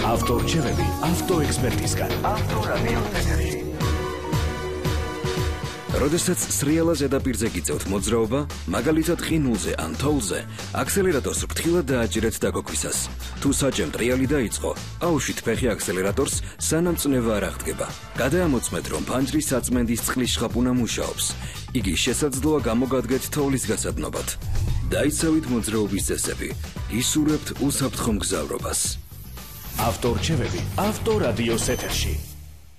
ავტორჩევები ავტოექსპერტისგან. ავტორადიო ეთერში. როდესაც სრიალა ზედაპირზე გიწევთ მოძრაობა, მაგალითად ყინულზე ან თოვლზე, აქსელერატორს ფრთხილად დააჭირეთ დაგოქვისას. თუ საჭემ ტრიალი დაიწყო, აუშვით ფეხი აქსელერატორს, სანამ წნევა არ აღდგება. გადაამოწმეთ, რომ ფანჯრის საწმენდის წყლის შხაპუნა მუშაობს. იგი შესაძლოა გამოგადგეთ თოვლის გასადნობად. დაიცავით მოძრაობის წესები, ისურვებთ უსაფრთხო მგზავრობას. ავტორჩევები ავტორადიოს ეთერში.